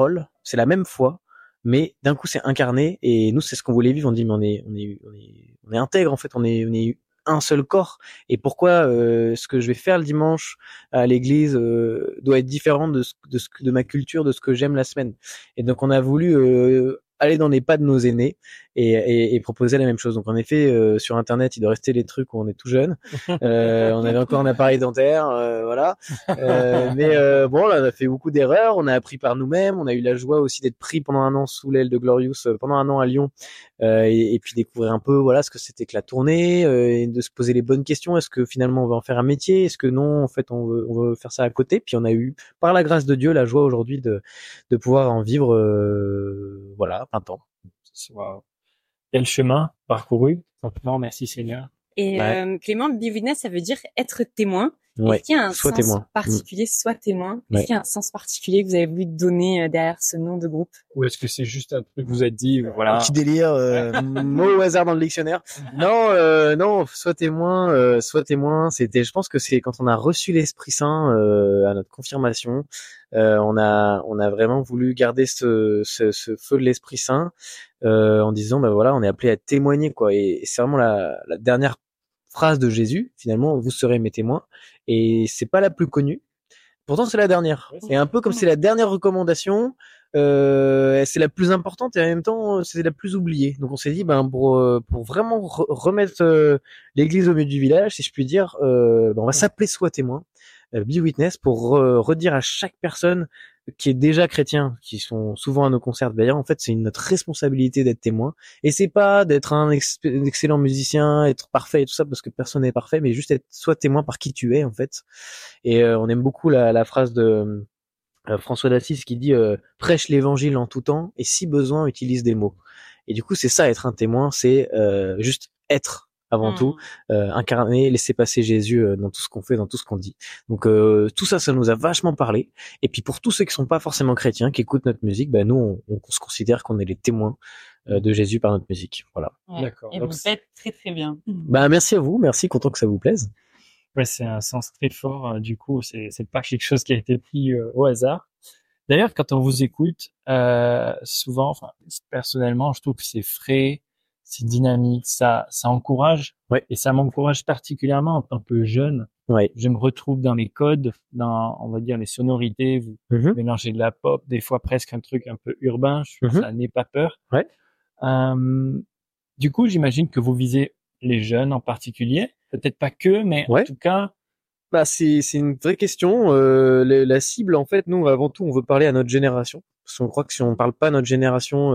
paroles, c'est la même foi, mais d'un coup c'est incarné. Et nous, c'est ce qu'on voulait vivre. On dit, mais on est intègre en fait. On est un seul corps. Et pourquoi ce que je vais faire le dimanche à l'église doit être différent de ma culture, de ce que j'aime la semaine. Et donc on a voulu aller dans les pas de nos aînés et proposer la même chose. Donc en effet, sur internet, il doit rester les trucs où on est tout jeune. On avait encore un appareil dentaire, voilà. Bon, là, on a fait beaucoup d'erreurs. On a appris par nous-mêmes. On a eu la joie aussi d'être pris pendant un an sous l'aile de Glorious, pendant un an à Lyon, et puis découvrir un peu, voilà, ce que c'était que la tournée, et de se poser les bonnes questions. Est-ce que finalement on va en faire un métier? Est-ce que non, en fait, on veut faire ça à côté? Puis on a eu, par la grâce de Dieu, la joie aujourd'hui de pouvoir en vivre, voilà, plein temps. Wow. Quel chemin parcouru. Simplement, merci Seigneur. Et Clément, Be Witness, ça veut dire être témoin. Ouais. Est-ce qu'il y a un Sois sens témoin. particulier, soit témoin? Ouais. Est-ce qu'il y a un sens particulier que vous avez voulu donner derrière ce nom de groupe? Ou est-ce que c'est juste un truc que vous êtes dit, voilà. Un petit délire, mot au hasard dans le dictionnaire. Non, sois témoin, c'était, je pense que c'est quand on a reçu l'Esprit Saint, à notre confirmation, on a vraiment voulu garder ce feu de l'Esprit Saint, en disant, bah voilà, on est appelé à témoigner, quoi. Et c'est vraiment la dernière phrase de Jésus, finalement, vous serez mes témoins. Et c'est pas la plus connue. Pourtant, c'est la dernière. Et un peu comme c'est la dernière recommandation, c'est la plus importante et en même temps, c'est la plus oubliée. Donc, on s'est dit, pour vraiment remettre l'église au milieu du village, si je puis dire, on va s'appeler Sois témoin, Be Witness, pour redire à chaque personne qui est déjà chrétien, qui sont souvent à nos concerts d'ailleurs, en fait, c'est notre responsabilité d'être témoin. Et c'est pas d'être un excellent musicien, être parfait et tout ça, parce que personne n'est parfait, mais juste être soit témoin par qui tu es, en fait. Et on aime beaucoup la phrase de François d'Assise qui dit prêche l'évangile en tout temps et si besoin utilise des mots. Et du coup, c'est ça, être un témoin, c'est juste être avant tout, incarner, laisser passer Jésus dans tout ce qu'on fait, dans tout ce qu'on dit. Donc tout ça, ça nous a vachement parlé. Et puis pour tous ceux qui sont pas forcément chrétiens, qui écoutent notre musique, nous, on se considère qu'on est les témoins de Jésus par notre musique. Voilà. Ouais. D'accord. Et vous le faites très très bien. Merci à vous, merci, content que ça vous plaise. Ouais, c'est un sens très fort. Du coup, c'est pas quelque chose qui a été pris au hasard. D'ailleurs, quand on vous écoute, souvent, enfin, personnellement, je trouve que c'est frais, c'est dynamique, ça encourage. Ouais. Et ça m'encourage particulièrement en tant que jeune. Ouais. Je me retrouve dans les codes, dans, on va dire, les sonorités. Vous mélangez de la pop, des fois presque un truc un peu urbain. Ça n'est pas peur. Ouais. Du coup, j'imagine que vous visez les jeunes en particulier. Peut-être pas que, mais en tout cas. C'est une vraie question. La cible, en fait, nous, avant tout, on veut parler à notre génération. Parce qu'on croit que si on parle pas à notre génération,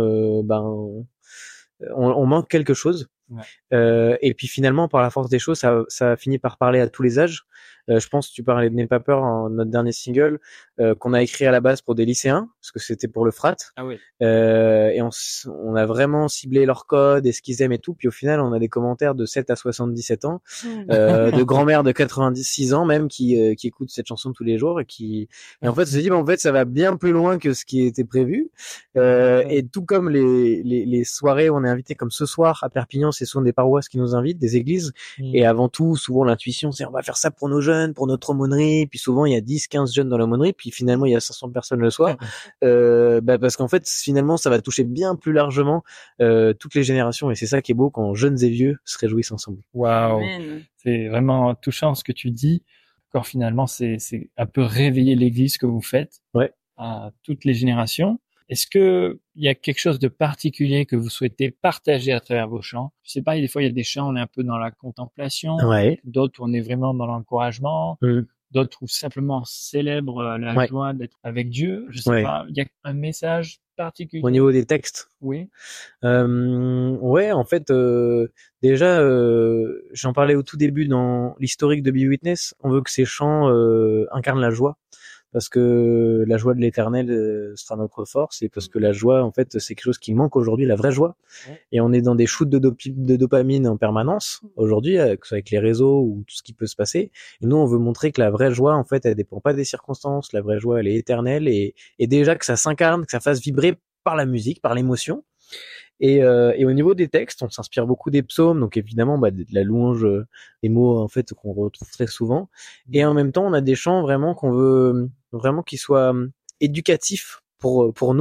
on manque quelque chose. Ouais. Et puis finalement, par la force des choses, ça a fini par parler à tous les âges. Je pense que tu parlais de N'aie pas peur, notre dernier single, qu'on a écrit à la base pour des lycéens, parce que c'était pour le frat. Ah oui. Et on a vraiment ciblé leur code et ce qu'ils aiment et tout. Puis au final, on a des commentaires de 7 à 77 ans, de grand-mères de 96 ans même qui écoutent cette chanson tous les jours et en fait, on s'est dit, en fait, ça va bien plus loin que ce qui était prévu. Et tout comme les soirées où on est invité, comme ce soir à Perpignan, c'est souvent des paroisses qui nous invitent, des églises. Et avant tout, souvent l'intuition, c'est on va faire ça pour nos jeunes, pour notre aumônerie. Puis souvent, il y a 10, 15 jeunes dans l'aumônerie. Puis finalement, il y a 500 personnes le soir. Parce qu'en fait, finalement, ça va toucher bien plus largement toutes les générations. Et c'est ça qui est beau quand jeunes et vieux se réjouissent ensemble. Waouh, c'est vraiment touchant ce que tu dis. Encore finalement, c'est un peu réveiller l'Église que vous faites à toutes les générations. Est-ce que il y a quelque chose de particulier que vous souhaitez partager à travers vos chants? Je sais pas, des fois il y a des chants, on est un peu dans la contemplation, d'autres on est vraiment dans l'encouragement, d'autres où simplement on célèbre la joie d'être avec Dieu. Je sais pas, il y a un message particulier. Au niveau des textes. Oui. En fait, déjà, j'en parlais au tout début dans l'historique de Be Witness. On veut que ces chants incarnent la joie. Parce que la joie de l'Éternel sera notre force, et parce que la joie, en fait, c'est quelque chose qui manque aujourd'hui, la vraie joie. Et on est dans des shoots de dopamine en permanence aujourd'hui, que ce soit avec les réseaux ou tout ce qui peut se passer. Et nous, on veut montrer que la vraie joie, en fait, elle dépend pas des circonstances. La vraie joie, elle est éternelle, et déjà que ça s'incarne, que ça fasse vibrer par la musique, par l'émotion. Et au niveau des textes, on s'inspire beaucoup des psaumes, donc évidemment de la louange, des mots en fait qu'on retrouve très souvent. Et en même temps, on a des chants vraiment qu'on veut vraiment qu'ils soient éducatifs pour nous.